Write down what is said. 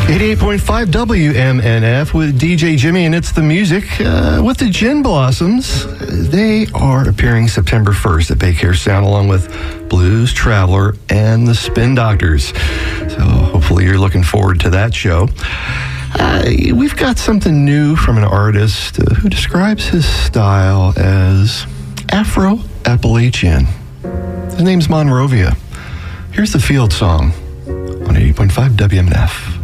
88.5 WMNF with DJ Jimmy, and it's the music with the Gin Blossoms. They are appearing September 1st at Baycare Sound along with Blues Traveler and the Spin Doctors. So hopefully you're looking forward to that show. We've got something new from an artist who describes his style as Afro-Appalachian. His name's Monrovia. Here's the Field Song on 80.5 WMNF.